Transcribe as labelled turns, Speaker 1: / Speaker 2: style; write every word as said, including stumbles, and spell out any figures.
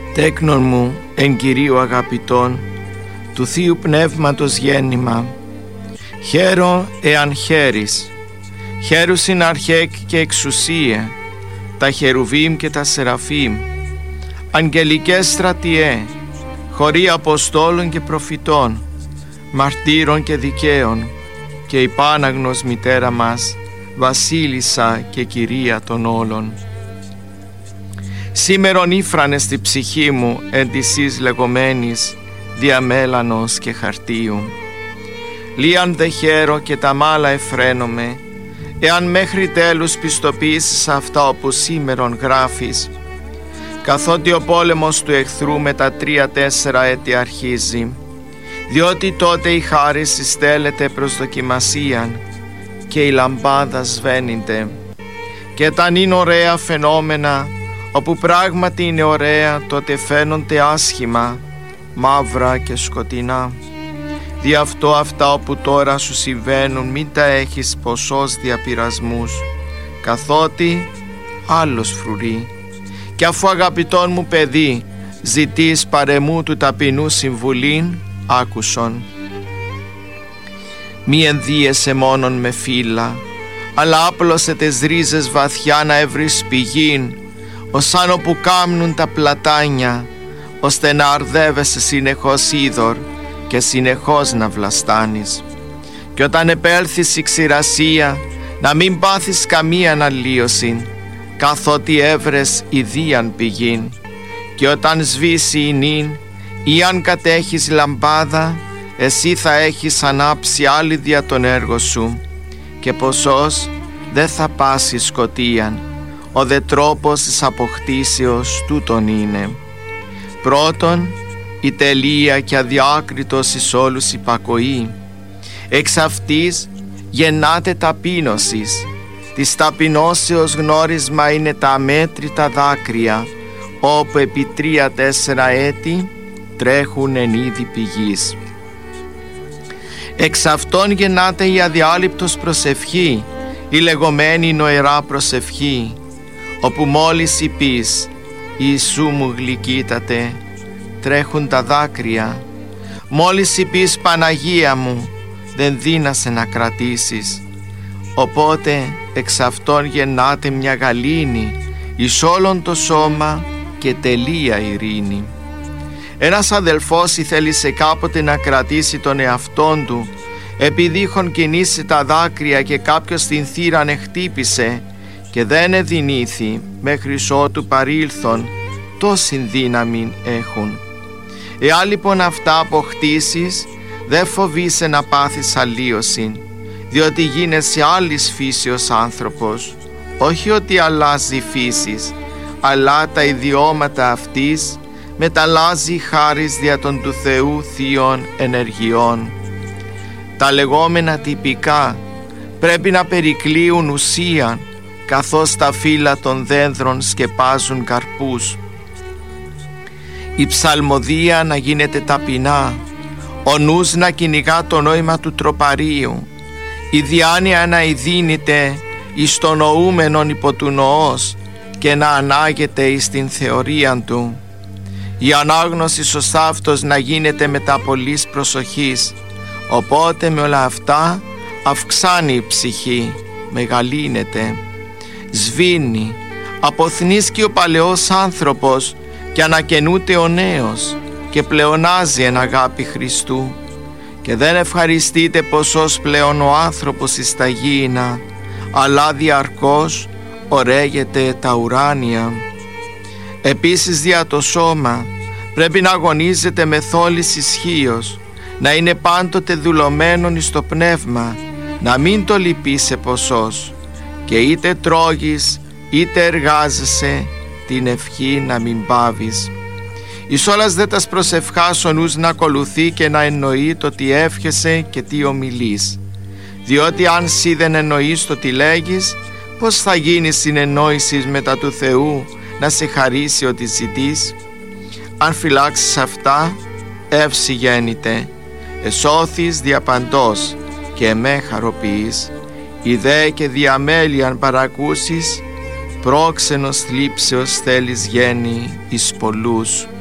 Speaker 1: Τέκνον μου εν Κυρίου αγαπητών, του Θείου Πνεύματος γέννημα, χαίρο εάν χαίρεις, χαίρουσιν αρχαίκ και εξουσία, τα χερουβίμ και τα σεραφείμ, αγγελικές στρατιέ, χωρί αποστόλων και προφητών, μαρτύρων και δικαίων, και η Πάναγνος μητέρα μας, βασίλισσα και κυρία των όλων. Σήμερον ήφρανε στη ψυχή μου εν της εις λεγόμενης διαμέλανος και χαρτίου. Λίαν δε χαίρο και τα μάλα εφραίνομαι, εάν μέχρι τέλους πιστοποιήσεις αυτά όπου σήμερον γράφεις, καθότι ο πόλεμος του εχθρού με τα τρία-τέσσερα έτη αρχίζει, διότι τότε η χάρις συστέλλεται προς δοκιμασίαν και η λαμπάδα σβαίνεται. Και ταν είναι ωραία φαινόμενα, όπου πράγματι είναι ωραία, τότε φαίνονται άσχημα, μαύρα και σκοτεινά. Δι' αυτό αυτά όπου τώρα σου συμβαίνουν μην τα έχεις ποσός διαπειρασμούς, καθότι άλλος φρουρεί. Και αφού αγαπητόν μου παιδί ζητείς παρεμού του ταπεινού συμβουλήν, άκουσον. Μη ενδύεσαι μόνον με φύλλα, αλλά άπλωσε τες ρίζες βαθιά να έβρεις πηγήν, ως άνω που κάμνουν τα πλατάνια, ώστε να αρδεύεσαι συνεχώς είδωρ και συνεχώς να βλαστάνεις. Και όταν επέλθεις η ξηρασία, να μην πάθεις καμία αναλύωση, καθότι έβρες ιδίαν πηγήν. Και όταν σβήσει η νυν, ή αν κατέχεις λαμπάδα, εσύ θα έχεις ανάψει άλλη δια τον έργο σου, και ποσός δεν θα πάσει σκοτίαν, ο δε τρόπος της αποκτήσεως τούτον είναι. Πρώτον, η τελεία και αδιάκριτος εις όλους υπακοή. Εξ αυτής γεννάται ταπείνωσης. Της ταπεινώσεως γνώρισμα είναι τα αμέτρητα δάκρυα, όπου επί τρία-τέσσερα έτη τρέχουν εν είδη πηγής. Εξ αυτών γεννάται η αδιάλειπτος προσευχή, η λεγόμενη νοερά προσευχή, όπου μόλις είπεις «Ιησού μου γλυκύτατε», τρέχουν τα δάκρυα. Μόλις είπεις «Παναγία μου», δεν δύνασε να κρατήσεις. Οπότε εξ αυτών γεννάται μια γαλήνη εις όλον το σώμα και τελεία ειρήνη. Ένας αδελφός ήθελησε κάποτε να κρατήσει τον εαυτόν του, επειδή είχον κινήσει τα δάκρυα και κάποιος την θύραν εχτύπησε και δεν εδυνήθη μέχρι ότου παρήλθον, τόση δύναμη έχουν. Εάν λοιπόν αυτά αποκτήσεις, δεν φοβείσαι να πάθεις αλλίωση, διότι γίνεσαι άλλης φύσεως άνθρωπος, όχι ότι αλλάζει η φύσης, αλλά τα ιδιώματα αυτής μεταλλάζει χάρις δια των του Θεού θείων ενεργειών. Τα λεγόμενα τυπικά πρέπει να περικλείουν ουσίαν, καθώς τα φύλλα των δένδρων σκεπάζουν καρπούς. Η ψαλμοδία να γίνεται ταπεινά, ο νους να κυνηγά το νόημα του τροπαρίου, η διάνοια να ειδύνεται εις το νοούμενον υπό του νοός και να ανάγεται εις την θεωρία του. Η ανάγνωση σωστά αυτός να γίνεται μετά πολλής προσοχής, οπότε με όλα αυτά αυξάνει η ψυχή, μεγαλύνεται, σβήνει, αποθνίσκει ο παλαιός άνθρωπος και ανακαινούται ο νέος και πλεονάζει εν αγάπη Χριστού, και δεν ευχαριστείται ποσός πλέον ο άνθρωπος εις τα γήινα, αλλά διαρκώς ωραίγεται τα ουράνια. Επίσης δια το σώμα πρέπει να αγωνίζεται με θόλης ισχύος, να είναι πάντοτε δουλωμένον εις το πνεύμα, να μην το λυπεί σε ποσός, και είτε τρώγεις είτε εργάζεσαι, την ευχή να μην πάβεις. Εις όλας δε τας προσευχάς ο νους να ακολουθεί και να εννοεί το τι εύχεσαι και τι ομιλείς, διότι αν σύ δεν εννοείς το τι λέγεις, πώς θα γίνει συνεννόησης μετά του Θεού να σε χαρίσει ό,τι ζητείς? Αν φυλάξεις αυτά, εύση γέννηται, εσώθης διαπαντός και εμέ χαροποιείς, ιδέ και διαμέλει αν παρακούσεις, πρόξενος θλίψεως θέλεις γέννη εις πολλούς.